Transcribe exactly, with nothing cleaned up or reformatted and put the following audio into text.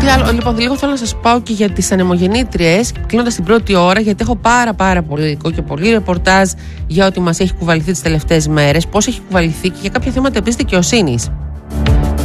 τι άλλο, λοιπόν, λίγο θέλω να σας πάω και για τις ανεμογεννήτριες, κλείνοντας την πρώτη ώρα, γιατί έχω πάρα πάρα πολύ υλικό και πολύ ρεπορτάζ για ό,τι μας έχει κουβαληθεί τις τελευταίες μέρες, πώς έχει κουβαληθεί και για κάποια θέματα επίσης δικαιοσύνης.